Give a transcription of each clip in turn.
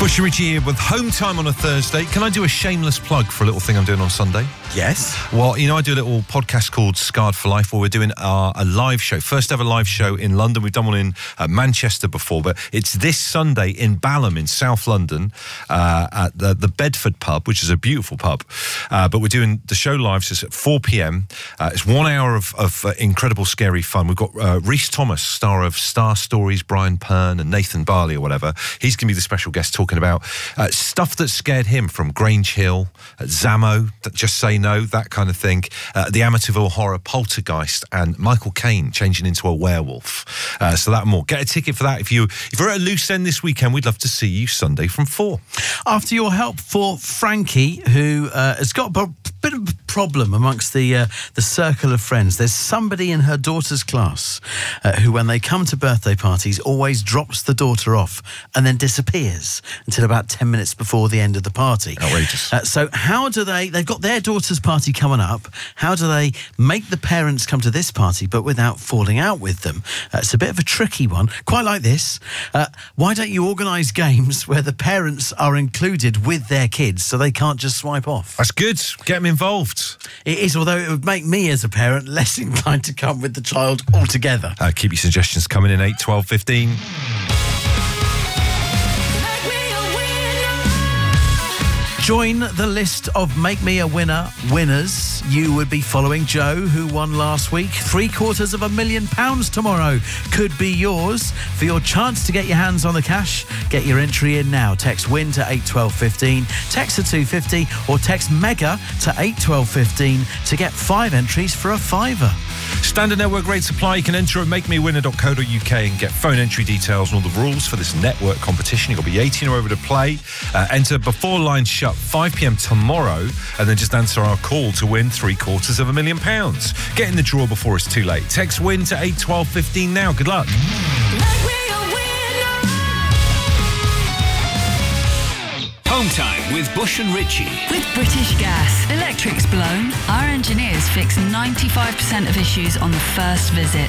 Bush and Richie here with Home Time on a Thursday. Can I do a shameless plug for a little thing I'm doing on Sunday? Yes. Well, you know, I do a little podcast called Scarred for Life, where we're doing a live show, first ever live show in London. We've done one in Manchester before, but it's this Sunday in Balham in South London at the Bedford pub, which is a beautiful pub. But we're doing the show live, so it's at 4 p.m. It's 1 hour of incredible, scary fun. We've got Rhys Thomas, star of Star Stories, Brian Pern and Nathan Barley or whatever. He's going to be the special guest talking about stuff that scared him, from Grange Hill, Zammo, Just Say No, that kind of thing, the Amityville Horror, Poltergeist, and Michael Caine changing into a werewolf. So that and more. Get a ticket for that. If you're at a loose end this weekend, we'd love to see you Sunday from 4. After your help for Frankie, who has got a bit of a problem amongst the circle of friends. There's somebody in her daughter's class who, when they come to birthday parties, always drops the daughter off and then disappears until about 10 minutes before the end of the party. Outrageous. So how do they've got their daughter's party coming up, how do they make the parents come to this party but without falling out with them? It's a bit of a tricky one, quite like this. Why don't you organise games where the parents are included with their kids so they can't just swipe off? That's good. Get them involved. It is, although it would make me as a parent less inclined to come with the child altogether. Keep your suggestions coming in 8, 12, 15. Join the list of Make Me a Winner winners. You would be following Joe, who won last week. £750,000 tomorrow could be yours. For your chance to get your hands on the cash, get your entry in now. Text WIN to 81215, text to 250, or text MEGA to 81215 to get 5 entries for a £5. Standard network rate supply. You can enter at makemewinner.co.uk and get phone entry details and all the rules for this network competition. You've got to be 18 or over to play. Enter before lines shut 5 p.m. tomorrow, and then just answer our call to win £750,000. Get in the draw before it's too late. Text WIN to 81215 now. Good luck. Home Time with Bush and Richie. With British Gas. Electric's blown. Our engineers fix 95% of issues on the first visit.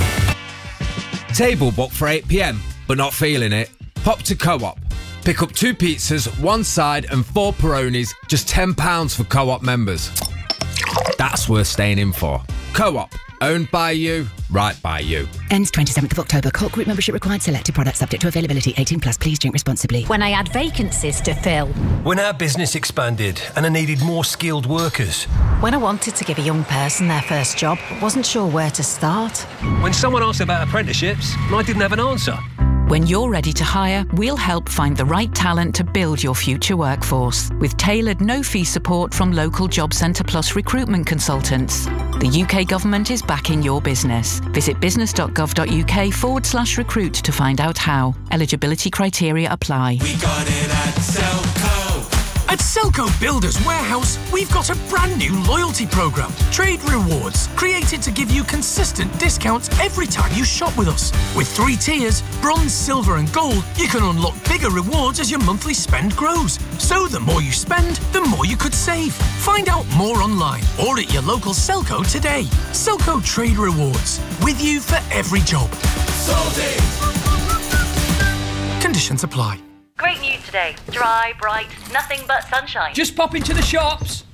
Table booked for 8 p.m, but not feeling it? Pop to Co-op. Pick up 2 pizzas, 1 side and 4 Peronis, just £10 for Co-op members. That's worth staying in for. Co-op. Owned by you, right by you. Ends 27th of October. Cork Group membership required. Selected products subject to availability. 18+. Please drink responsibly. When I had vacancies to fill. When our business expanded and I needed more skilled workers. When I wanted to give a young person their first job, but wasn't sure where to start. When someone asked about apprenticeships and I didn't have an answer. When you're ready to hire, we'll help find the right talent to build your future workforce. With tailored no-fee support from local Job Centre Plus recruitment consultants. The UK Government is backing your business. Visit business.gov.uk/recruit to find out how. Eligibility criteria apply. We got it at Selco. At Selco Builders Warehouse, we've got a brand new loyalty programme, Trade Rewards, created to give you consistent discounts every time you shop with us. With 3 tiers, bronze, silver and gold, you can unlock bigger rewards as your monthly spend grows. So the more you spend, the more you could save. Find out more online or at your local Selco today. Selco Trade Rewards, with you for every job. Sold it. Conditions apply. Great news today. Dry, bright, nothing but sunshine. Just pop into the shops.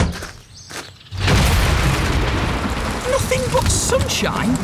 Nothing but sunshine?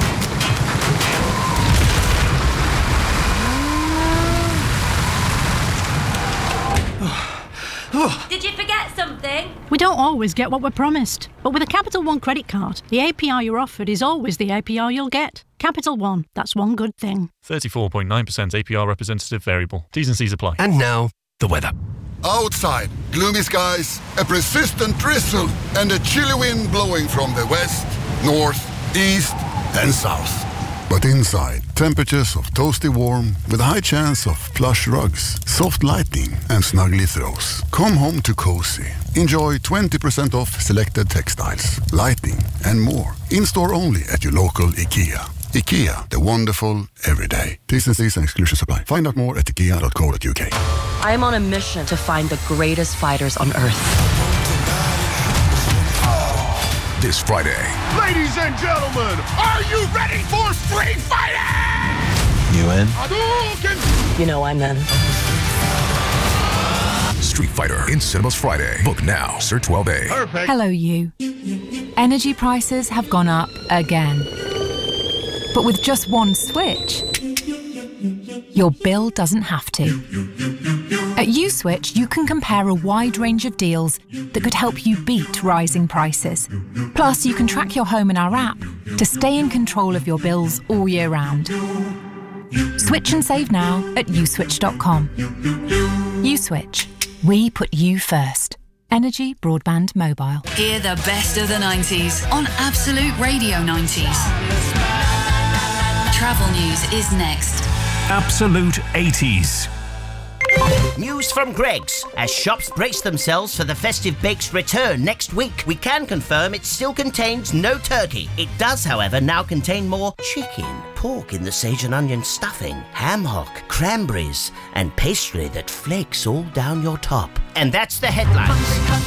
Did you forget something? We don't always get what we're promised. But with a Capital One credit card, the APR you're offered is always the APR you'll get. Capital One, that's one good thing. 34.9% APR representative variable. T's and C's apply. And now, the weather. Outside, gloomy skies, a persistent drizzle, and a chilly wind blowing from the west, north, east, and south. But inside, temperatures of toasty warm with a high chance of plush rugs, soft lighting, and snuggly throws. Come home to cozy. Enjoy 20% off selected textiles, lighting, and more. In-store only at your local IKEA. IKEA, the wonderful everyday. T's and C's and exclusions apply. Find out more at ikea.co.uk. I am on a mission to find the greatest fighters on Earth. This Friday. Ladies and gentlemen, are you ready for street fighting? You in? You know I'm in. Street Fighter in cinemas Friday. Book now. Sir 12A. Perfect. Hello, you. Energy prices have gone up again. But with just one switch, your bill doesn't have to. At USwitch, you can compare a wide range of deals that could help you beat rising prices. Plus, you can track your home in our app to stay in control of your bills all year round. Switch and save now at uswitch.com. USwitch. We put you first. Energy Broadband Mobile. Hear the best of the 90s on Absolute Radio 90s. Travel news is next. Absolute 80s. News from Greggs. As shops brace themselves for the festive bake's return next week, we can confirm it still contains no turkey. It does, however, now contain more chicken, pork in the sage and onion stuffing, ham hock, cranberries, and pastry that flakes all down your top. And that's the headlines.